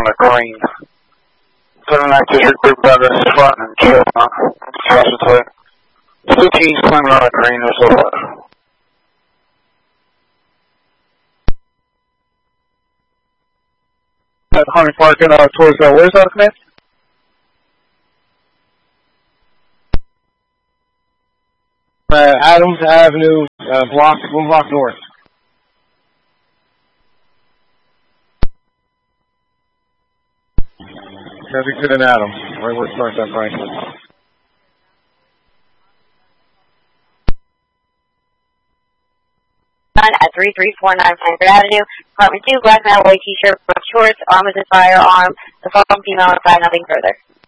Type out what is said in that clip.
the green. Turn an active group address front and kill concentrate. 2 keys climbing on the green or so. At Hunting Park and towards where's that command? Adams Avenue, one block north. Perfect in Adams, right where it starts at Franklin. At 3349 Frankfurt Avenue, Apartment 2, black metal, white t-shirt, black shorts, arm with a firearm, the following female inside, nothing further.